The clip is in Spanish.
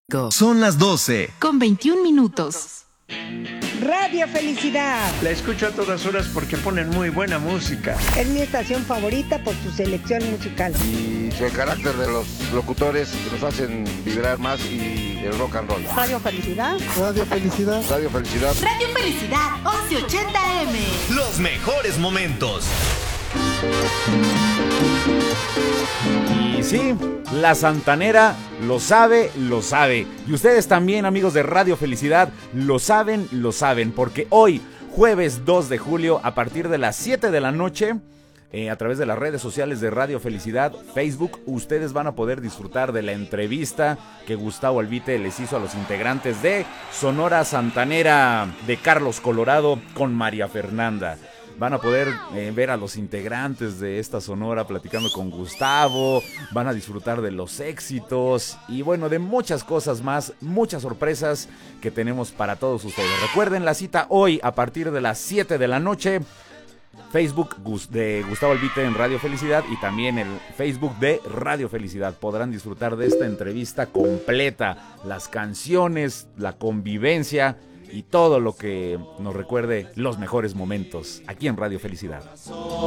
Son las 12 con 21 minutos. Radio Felicidad. La escucho a todas horas porque ponen muy buena música. Es mi estación favorita por su selección musical. Y el carácter de los locutores que nos hacen vibrar más y el rock and roll. Radio Felicidad. Radio Felicidad. Radio Felicidad. Radio Felicidad 1180M. Los mejores momentos. Y sí, la Santanera lo sabe. Y ustedes también, amigos de Radio Felicidad, lo saben, porque hoy, jueves 2 de julio, a partir de las 7 de la noche, a través de las redes sociales de Radio Felicidad, Facebook, ustedes van a poder disfrutar de la entrevista que Gustavo Albite les hizo a los integrantes de Sonora Santanera de Carlos Colorado con María Fernanda. Van a poder ver a los integrantes de esta Sonora platicando con Gustavo, van a disfrutar de los éxitos y bueno, de muchas cosas más, muchas sorpresas que tenemos para todos ustedes. Recuerden la cita hoy a partir de las 7 de la noche, Facebook de Gustavo Albite en Radio Felicidad y también el Facebook de Radio Felicidad. Podrán disfrutar de esta entrevista completa, las canciones, la convivencia y todo lo que nos recuerde los mejores momentos aquí en Radio Felicidad.